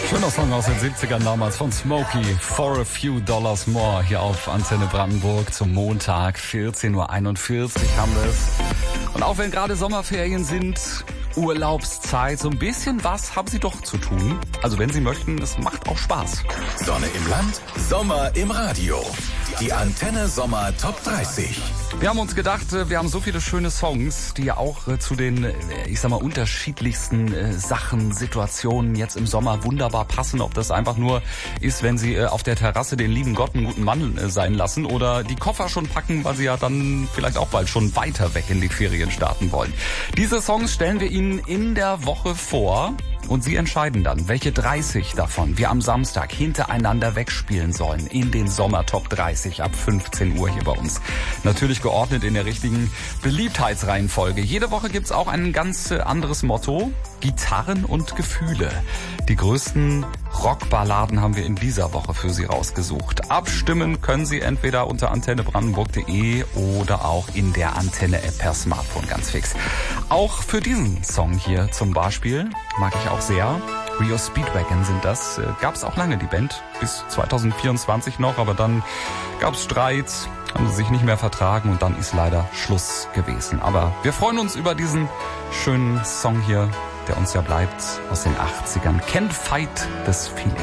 Schöner Song aus den 70ern damals von Smokey, For a Few Dollars More, hier auf Antenne Brandenburg zum Montag, 14:41 Uhr haben wir es. Und auch wenn gerade Sommerferien sind, Urlaubszeit, so ein bisschen was haben Sie doch zu tun. Also wenn Sie möchten, es macht auch Spaß. Sonne im Land, Sommer im Radio. Die Antenne Sommer Top 30. Wir haben uns gedacht, wir haben so viele schöne Songs, die ja auch zu den, ich sag mal, unterschiedlichsten Sachen, Situationen jetzt im Sommer wunderbar passen. Ob das einfach nur ist, wenn Sie auf der Terrasse den lieben Gott einen guten Mann sein lassen oder die Koffer schon packen, weil Sie ja dann vielleicht auch bald schon weiter weg in die Ferien starten wollen. Diese Songs stellen wir Ihnen in der Woche vor. Und Sie entscheiden dann, welche 30 davon wir am Samstag hintereinander wegspielen sollen in den Sommer Top 30 ab 15 Uhr hier bei uns. Natürlich geordnet in der richtigen Beliebtheitsreihenfolge. Jede Woche gibt's auch ein ganz anderes Motto: Gitarren und Gefühle. Die größten Rockballaden haben wir in dieser Woche für Sie rausgesucht. Abstimmen können Sie entweder unter antennebrandenburg.de oder auch in der Antenne-App per Smartphone ganz fix. Auch für diesen Song hier zum Beispiel mag ich auch sehr. Rio Speedwagon sind das. Gab's auch lange die Band, bis 2024 noch, aber dann gab's Streits, haben sie sich nicht mehr vertragen und dann ist leider Schluss gewesen. Aber wir freuen uns über diesen schönen Song hier, der uns ja bleibt, aus den 80ern. Can't Fight This Feeling.